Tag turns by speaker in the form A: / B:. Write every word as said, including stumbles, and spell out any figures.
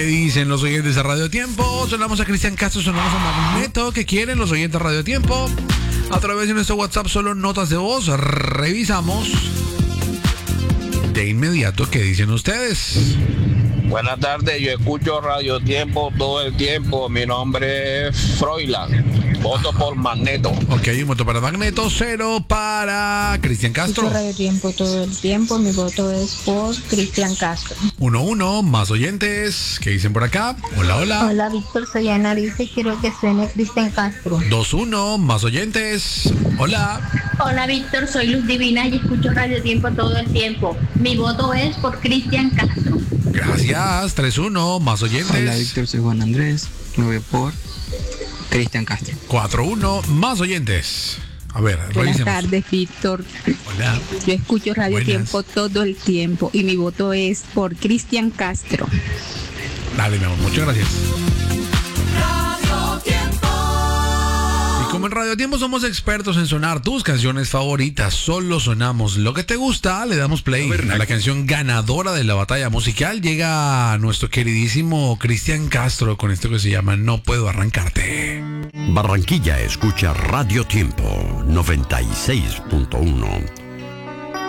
A: ¿Qué dicen los oyentes de Radio Tiempo? Sonamos a Cristian Castro, sonamos a Magneto. ¿Qué quieren los oyentes de Radio Tiempo? A través de nuestro WhatsApp, solo notas de voz. Revisamos de inmediato qué dicen ustedes.
B: Buenas tardes, yo escucho Radio Tiempo todo el tiempo. Mi nombre es Froilan. Voto por Magneto.
A: Ok, un voto para Magneto, cero para Cristian Castro.
C: Escucho Radio Tiempo todo el tiempo. Mi voto es por Cristian Castro.
A: Uno, uno, más oyentes. ¿Qué dicen por acá? Hola, hola.
C: Hola, Víctor, soy Ana Arisa y quiero que suene Cristian Castro.
A: Dos, uno, más oyentes. Hola.
D: Hola, Víctor, soy Luz Divina y escucho Radio Tiempo todo el tiempo. Mi voto es por Cristian Castro.
A: Gracias. tres, uno, más oyentes.
E: Hola, Víctor, soy Juan Andrés. Me voy por Cristian Castro.
A: cuatro, uno, más oyentes. A ver,
F: Buenas
A: revisemos.
F: tardes, Víctor.
A: Hola.
F: Yo escucho Radio
A: Buenas.
F: Tiempo todo el tiempo y mi voto es por Cristian Castro.
A: Dale, mi amor, muchas gracias. Y como en Radio Tiempo somos expertos en sonar tus canciones favoritas, solo sonamos lo que te gusta, le damos play a la canción ganadora de la batalla musical. Llega nuestro queridísimo Cristian Castro con esto que se llama No Puedo Arrancarte.
G: Barranquilla escucha Radio Tiempo noventa y seis punto uno.